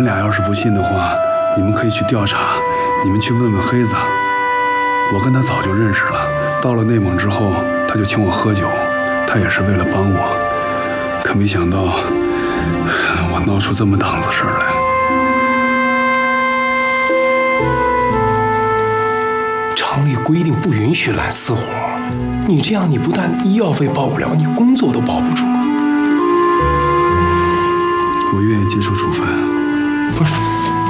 俩要是不信的话，你们可以去调查，你们去问问黑子。我跟他早就认识了，到了内蒙之后，他就请我喝酒，他也是为了帮我。可没想到，我闹出这么档子事儿来。 厂里规定不允许揽私活，你这样，你不但医药费报不了，你工作都保不住。 我愿意接受处分。 不是，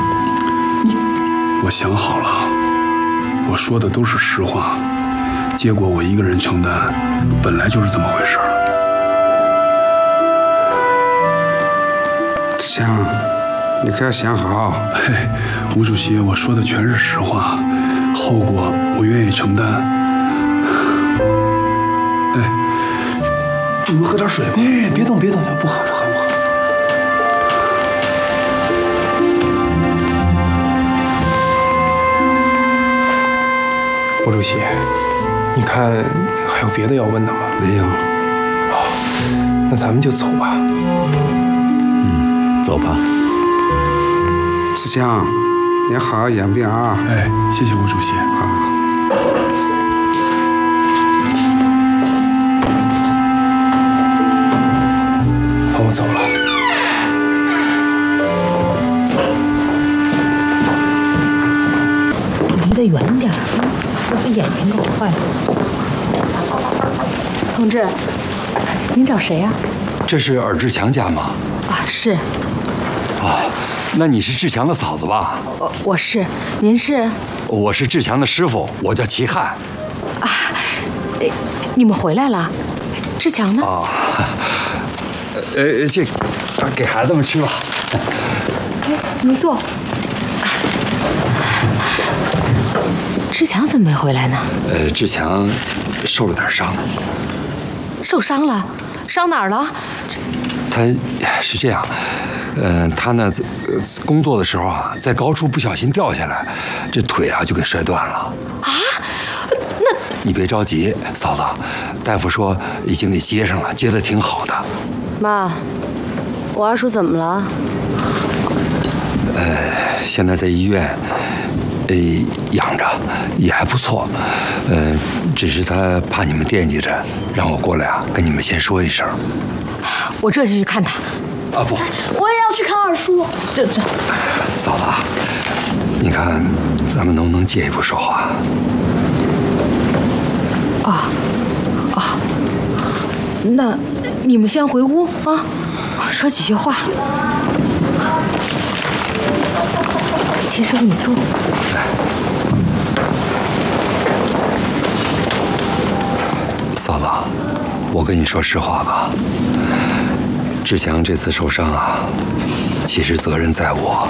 我想好了，我说的都是实话，结果我一个人承担，本来就是这么回事。 志强，你可要想好。 嘿，吴主席，我说的全是实话，后果我愿意承担。哎，你们喝点水吧。 哎，别动，不喝，不喝。吴主席，你看还有别的要问的吗？ 没有。 好，那咱们就走吧。 走吧。 志强，你要好好养病啊！ 哎，谢谢吴主席。 好。 好，我走了。 离得远点，我的眼睛搞坏了。同志，您找谁呀？ 这是尔志强家吗？ 啊，是。 啊，那你是志强的嫂子吧？ 我是，您是？ 我是志强的师傅，我叫齐汉。 啊，你们回来了？志强呢？ 啊，这给孩子们吃吧。 哎，您坐。志强怎么没回来呢？ 志强受了点伤。 受伤了？伤哪儿了？ 他是这样。他呢，工作的时候啊，在高处不小心掉下来，这腿啊就给摔断了。 啊？那你别着急，嫂子，大夫说已经给接上了，接得挺好的。 妈，我二叔怎么了？ 现在在医院，养着，也还不错。只是他怕你们惦记着，让我过来啊，跟你们先说一声。 我这就去看他。 啊不， 我也要去看二叔。 这， 嫂子，你看咱们能不能借一步说话？ 那你们先回屋啊，说几句话。齐师傅，你坐。 嫂子，我跟你说实话吧。志强这次受伤啊，其实责任在我，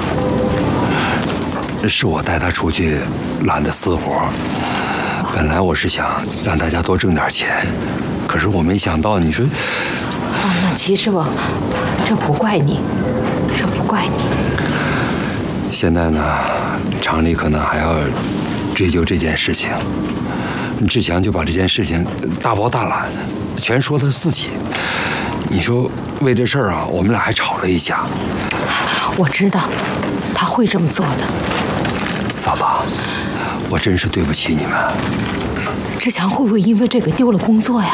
是我带他出去揽的私活。本来我是想让大家多挣点钱，可是我没想到，你说…… 那齐师傅，这不怪你，这不怪你。 现在呢，厂里可能还要追究这件事情。志强就把这件事情大包大揽，全说他自己。你说为这事儿啊，我们俩还吵了一架。 我知道，他会这么做的。 嫂子，我真是对不起你们。 志强会不会因为这个丢了工作呀？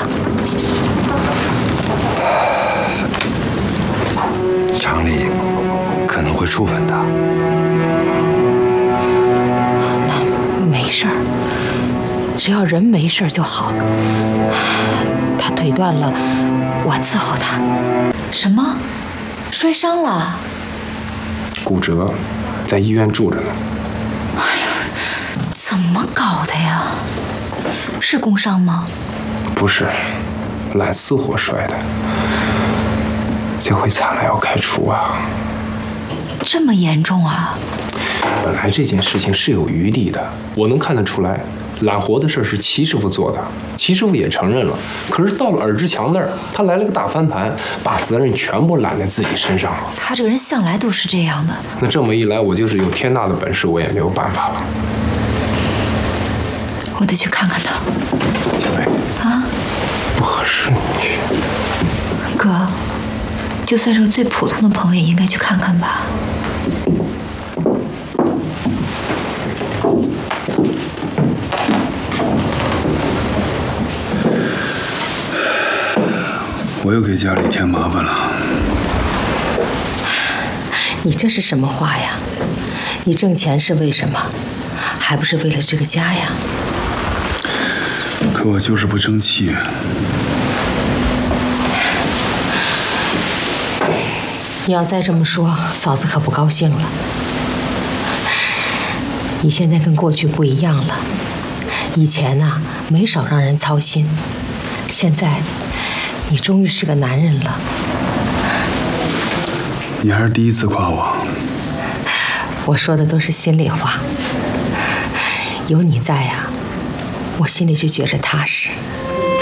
厂里可能会处分他。 那没事儿，只要人没事就好。他腿断了，我伺候他。 什么？摔伤了？ 骨折，在医院住着呢。 哎呀，怎么搞的呀？是工伤吗？ 不是，揽私活摔的。这回惨了，要开除啊！ 这么严重啊？ 本来这件事情是有余地的，我能看得出来，揽活的事是齐师傅做的，齐师傅也承认了。可是到了尔志强那儿，他来了个大翻盘，把责任全部揽在自己身上了。 他这个人向来都是这样的。 那这么一来，我就是有天大的本事，我也没有办法了。 我得去看看他。 小梅啊， 不合适你去。 哥，就算是个最普通的朋友，也应该去看看吧。 我又给家里添麻烦了。 你这是什么话呀？你挣钱是为什么？还不是为了这个家呀？ 可我就是不争气。 你要再这么说，嫂子可不高兴了。你现在跟过去不一样了，以前呐，没少让人操心，现在你终于是个男人了。 你还是第一次夸我。 我说的都是心里话。有你在呀，我心里就觉着踏实。